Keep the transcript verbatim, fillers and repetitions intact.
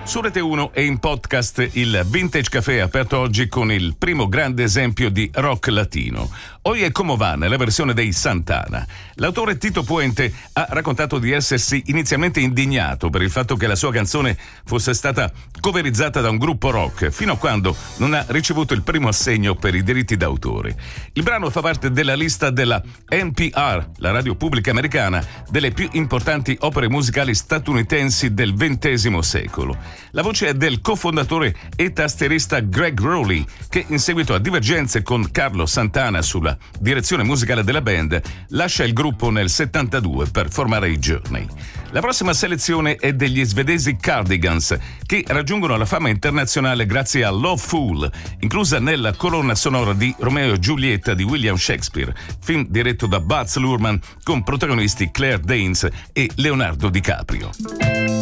Su Rete uno e in podcast il Vintage Café, aperto oggi con il primo grande esempio di rock latino. Oye Como Va, nella versione dei Santana. L'autore Tito Puente ha raccontato di essersi inizialmente indignato per il fatto che la sua canzone fosse stata coverizzata da un gruppo rock, fino a quando non ha ricevuto il primo assegno per i diritti d'autore. Il brano fa parte della lista della N P R, la radio pubblica americana, delle più importanti opere musicali statunitensi del ventesimo secolo. La voce è del cofondatore e tastierista Gregg Rolie, che in seguito a divergenze con Carlos Santana sulla direzione musicale della band lascia il gruppo nel settantadue per formare i Journey. La prossima selezione è degli svedesi Cardigans, che raggiungono la fama internazionale grazie a Love Fool, inclusa nella colonna sonora di Romeo e Giulietta di William Shakespeare, film diretto da Baz Luhrmann con protagonisti Claire Danes e Leonardo DiCaprio.